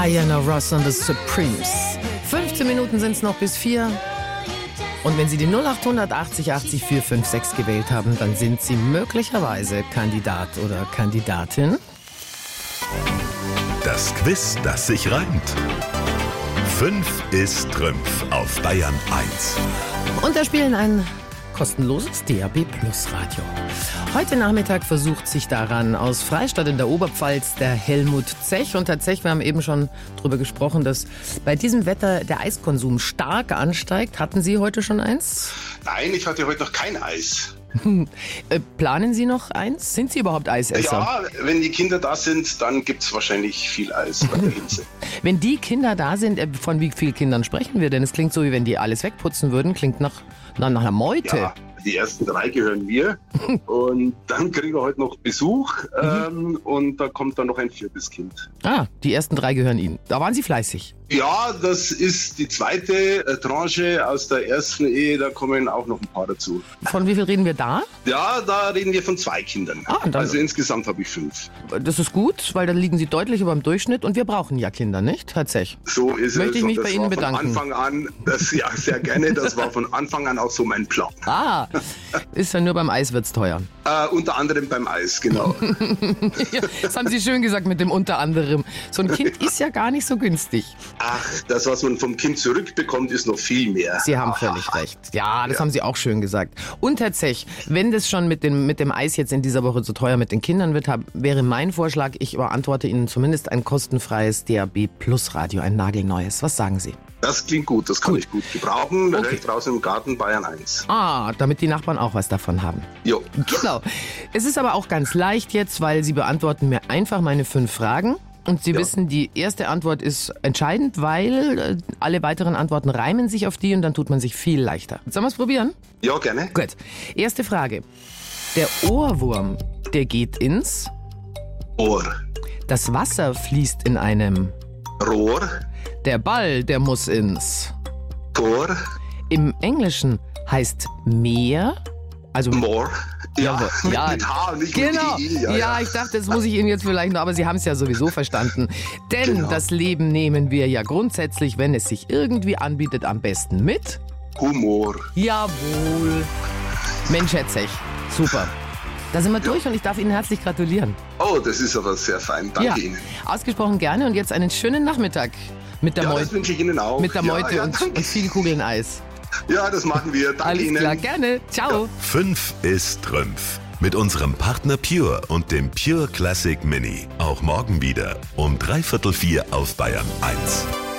Diana Ross und the Supremes. 15 Minuten sind es noch bis 4. Und wenn Sie die 0880 80 456 gewählt haben, dann sind Sie möglicherweise Kandidat oder Kandidatin. Das Quiz, das sich reimt. 5 ist Trümpf auf Bayern 1. Und da spielen ein kostenloses DAB+ Radio. Heute Nachmittag versucht sich daran aus Freistadt in der Oberpfalz der Helmut Zech. Und Herr Zech, wir haben eben schon darüber gesprochen, dass bei diesem Wetter der Eiskonsum stark ansteigt. Hatten Sie heute schon eins? Nein, ich hatte heute noch kein Eis. Planen Sie noch eins? Sind Sie überhaupt Eisesser? Ja, wenn die Kinder da sind, dann gibt es wahrscheinlich viel Eis bei der Hitze. Wenn die Kinder da sind, von wie vielen Kindern sprechen wir denn? Es klingt so, wie wenn die alles wegputzen würden. Klingt nach einer Meute. Ja, die ersten 3 gehören mir. Und dann kriegen wir heute noch Besuch. Und da kommt dann noch ein 4. Kind. Ah, die ersten 3 gehören Ihnen. Da waren Sie fleißig. Ja, das ist die zweite Tranche aus der ersten Ehe. Da kommen auch noch ein paar dazu. Von wie viel reden wir da? Ja, da reden wir von 2 Kindern. Also insgesamt habe ich 5. Das ist gut, weil da liegen Sie deutlich über dem Durchschnitt. Und wir brauchen ja Kinder, nicht? Tatsächlich. So ist es. Möchte ich mich und bei das Ihnen war bedanken. Von Anfang an, ja, sehr gerne. Das war von Anfang an auch so mein Plan. Ah, ist ja nur beim Eis wird's teuer. Unter anderem beim Eis, genau. Ja, das haben Sie schön gesagt mit dem unter anderem. So ein Kind ist ja gar nicht so günstig. Ach, das, was man vom Kind zurückbekommt, ist noch viel mehr. Sie haben völlig recht. Ja, das haben Sie auch schön gesagt. Und Herr Zech, wenn das schon mit dem Eis jetzt in dieser Woche so teuer mit den Kindern wird, wäre mein Vorschlag, ich beantworte Ihnen zumindest ein kostenfreies DAB+ Radio, ein nagelneues. Was sagen Sie? Das klingt gut, das kann ich gut gebrauchen. Okay. Direkt draußen im Garten Bayern 1. Ah, damit die Nachbarn auch was davon haben. Jo. Genau. Es ist aber auch ganz leicht jetzt, weil Sie beantworten mir einfach meine 5 Fragen. Und Sie wissen, die erste Antwort ist entscheidend, weil alle weiteren Antworten reimen sich auf die und dann tut man sich viel leichter. Sollen wir es probieren? Ja, gerne. Gut. Erste Frage. Der Ohrwurm, der geht ins Ohr. Das Wasser fließt in einem Rohr. Der Ball, der muss ins Tor. Im Englischen heißt Meer, also More. Ja, ja, mit H, nicht genau. mit I. Ja, ich dachte, das muss ich Ihnen jetzt vielleicht noch, aber Sie haben es ja sowieso verstanden. Denn das Leben nehmen wir ja grundsätzlich, wenn es sich irgendwie anbietet, am besten mit Humor. Jawohl. Mensch, Herr Zech, super. Da sind wir durch und ich darf Ihnen herzlich gratulieren. Oh, das ist aber sehr fein. Danke Ihnen. Ausgesprochen gerne und jetzt einen schönen Nachmittag mit der Meute. Das wünsche ich Ihnen auch. Mit der Meute und vielen Kugeln Eis. Ja, das machen wir. Danke Alles Ihnen. klar, gerne. Ciao. 5 ist Trümpf. Mit unserem Partner Pure und dem Pure Classic Mini. Auch morgen wieder um 3/4 auf Bayern 1.